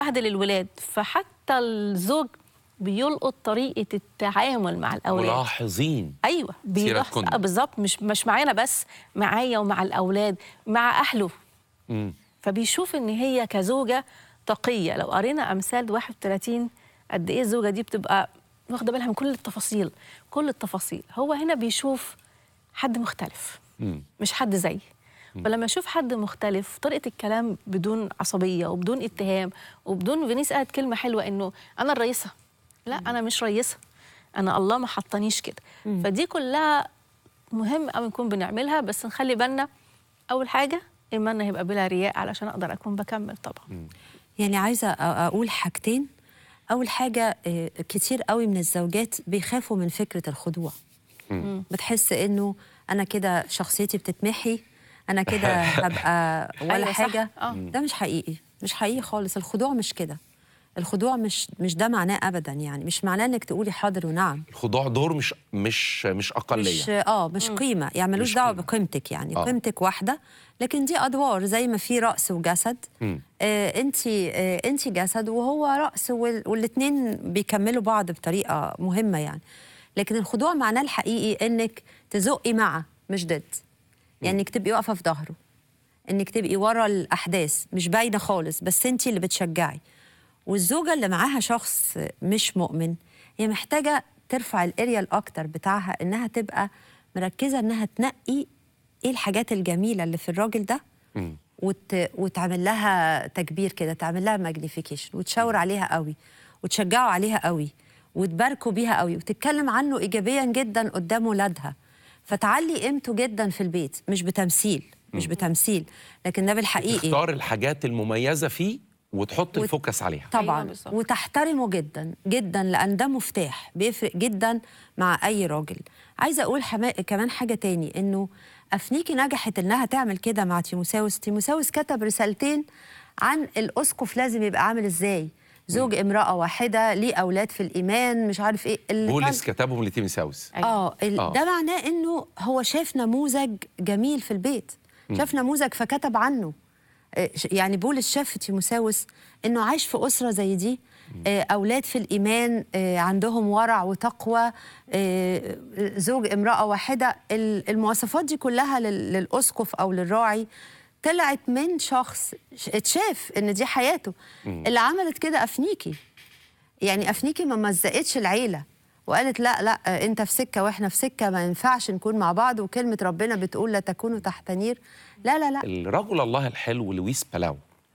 عهد للولاد، فحتى الزوج بيلقط طريقة التعامل مع الأولاد. ملاحظين. أيوة بيلاحظ بالظبط، مش معانا بس، معايا ومع الأولاد، مع أهله. فبيشوف إن هي كزوجة تقية. لو قرينا أمثال 31 قد إيه الزوجة دي بتبقى واخدة بالها من كل التفاصيل، كل التفاصيل. هو هنا بيشوف حد مختلف، مش حد زي. فلما اشوف حد مختلف، طريقه الكلام بدون عصبيه وبدون اتهام وبدون فينيس قالت كلمه حلوه انه انا الرئيسه. لا، انا مش رئيسه، انا الله ما حطنيش كده. فدي كلها مهم قوي نكون بنعملها، بس نخلي بالنا اول حاجه ايماننا هيبقى بلا رياء علشان اقدر اكون بكمل طبعا. يعني عايزه اقول حاجتين. اول حاجه، كتير قوي من الزوجات بيخافوا من فكره الخضوع. بتحس انه انا كده شخصيتي بتتمحي، انا كده هبقى ولا حاجه. ده مش حقيقي، مش حقيقي خالص. الخضوع مش كده. الخضوع مش ده معناه ابدا. يعني مش معناه انك تقولي حاضر ونعم. الخضوع دور مش اقليه، مش قيمه. يعني ملوش دعوه بقيمتك. يعني قيمتك واحده، لكن دي ادوار زي ما في راس وجسد. انت جسد وهو راس، والاثنين بيكملوا بعض بطريقه مهمه يعني. لكن الخضوع معناه الحقيقي انك تزقي معه مش ضد. يعني انك تبقي واقفه في ظهره، انك تبقي ورا الاحداث، مش باينه خالص، بس انت اللي بتشجعي. والزوجه اللي معاها شخص مش مؤمن، هي محتاجه ترفع الاريال اكتر بتاعها، انها تبقى مركزه انها تنقي ايه الحاجات الجميله اللي في الراجل ده، وتعمل لها تكبير كده، تعمل لها ماجنيفيكيشن، وتشاور عليها قوي، وتشجعوا عليها قوي، وتباركوا بيها قوي، وتتكلم عنه ايجابيا جدا قدام ولادها، فتعلي قيمته جدا في البيت. مش بتمثيل، مش بتمثيل، لكن ده بالحقيقي. تختار الحاجات المميزه فيه وتحط الفوكس عليها طبعا. أيوة، وتحترمه جدا جدا، لان ده مفتاح بيفرق جدا مع اي راجل. عايزه اقول كمان حاجه تاني، انه افنيكي نجحت انها تعمل كده مع تيموساوس. تيموساوس كتب رسالتين عن الاسقف لازم يبقى عامل ازاي، زوج امرأة واحدة، ليه أولاد في الإيمان، مش عارف إيه. بولس كتبهم لتيموساوس. ده معناه إنه هو شاف نموذج جميل في البيت، شاف نموذج فكتب عنه. يعني بولس شاف في تيموساوس إنه عايش في أسرة زي دي، أولاد في الإيمان، عندهم ورع وتقوى، زوج امرأة واحدة. المواصفات دي كلها للأسقف أو للراعي طلعت من شخص اتشاف ان دي حياته. اللي عملت كده افنيكي. يعني افنيكي ما مزقتش العيله وقالت لا لا انت في سكه واحنا في سكه، ما ينفعش نكون مع بعض، وكلمه ربنا بتقول لا تكونوا تحت نير. لا لا لا. الرجل الله الحلو لويس بالاو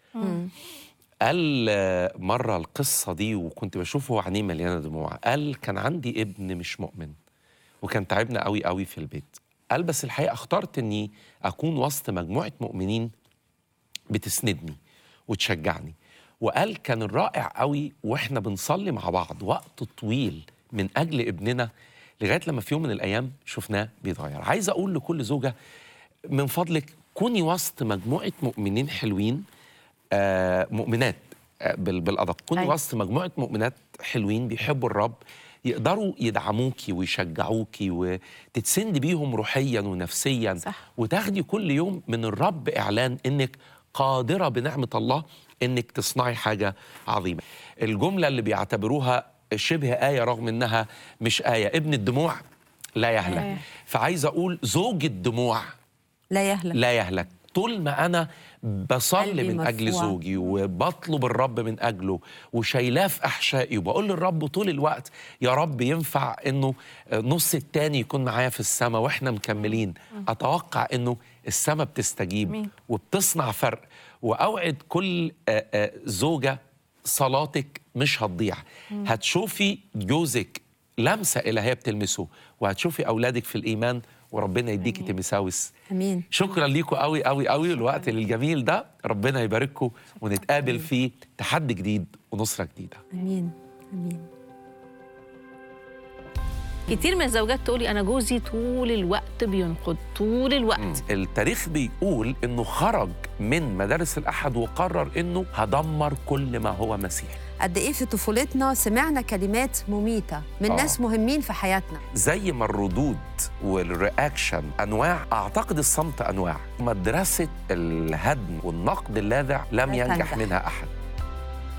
قال مره القصه دي، وكنت بشوفه عينيه مليانه دموع. قال كان عندي ابن مش مؤمن وكان تعبنا قوي قوي في البيت. قال بس الحقيقه اخترت اني اكون وسط مجموعه مؤمنين بتسندني وتشجعني. وقال كان الرائع قوي واحنا بنصلي مع بعض وقت طويل من اجل ابننا، لغايه لما في يوم من الايام شفناه بيتغير. عايز اقول لكل زوجه من فضلك كوني وسط مجموعه مؤمنين حلوين، مؤمنات بالادق. كوني وسط مجموعه مؤمنات حلوين بيحبوا الرب، يقدروا يدعموكي ويشجعوكي وتتسند بيهم روحيا ونفسيا. صح. وتاخدي كل يوم من الرب إعلان إنك قادرة بنعمة الله إنك تصنعي حاجة عظيمة. الجملة اللي بيعتبروها شبه آية رغم إنها مش آية، ابن الدموع لا يهلك. فعايز أقول زوج الدموع لا يهلك. طول ما أنا بصلي من أجل زوجي وبطلب الرب من أجله وشايلاه في أحشائي، وبقول للرب طول الوقت يا رب ينفع إنه نص التاني يكون معايا في السماء وإحنا مكملين، أتوقع إنه السماء بتستجيب وبتصنع فرق. وأوعد كل زوجة صلاتك مش هتضيع. هتشوفي جوزك لمسة إلهية بتلمسه، وهتشوفي أولادك في الإيمان، وربنا يديكي تيموساوس. امين. شكرا ليكم قوي قوي قوي الوقت الجميل ده. ربنا يبارككم ونتقابل في تحدي جديد ونصرة جديدة. امين امين. كتير من الزوجات تقولي انا جوزي طول الوقت بينقد، طول الوقت. التاريخ بيقول انه خرج من مدارس الاحد وقرر انه هدمر كل ما هو مسيحي. قد ايه في طفولتنا سمعنا كلمات مميته من ناس مهمين في حياتنا. زي ما الردود والرياكشن انواع، اعتقد الصمت انواع. مدرسه الهدم والنقد اللاذع لم ينجح منها احد.